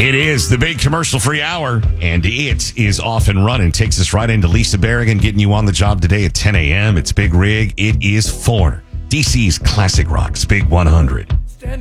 It is the big commercial-free hour, and it is off and running. Takes us right into Lisa Berrigan getting you on the job today at 10 a.m. It's Big Rig. It is for DC's Classic Rock's Big 100.